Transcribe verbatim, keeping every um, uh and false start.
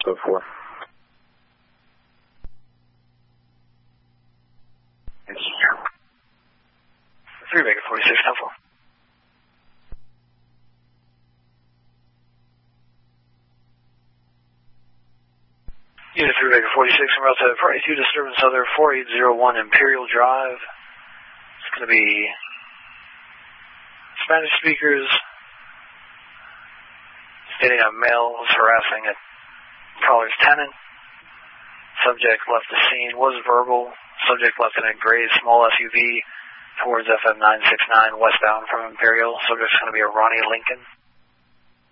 So four. Yes. three Vega forty-six, ten four. Unit three Vega forty-six, en route to Party two, disturbance other four eight zero one Imperial Drive. It's going to be Spanish speakers stating a male was harassing a caller's tenant. Subject left the scene, was verbal. Subject left in a gray small S U V towards F M nine six nine westbound from Imperial. Subject's going to be a Ronnie Lincoln.